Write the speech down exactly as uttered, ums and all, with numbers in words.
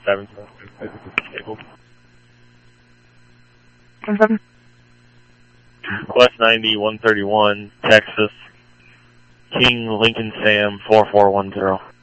seven. Disabled. One seven. West ninety, one thirty-one, Texas. King Lincoln Sam, four four one zero.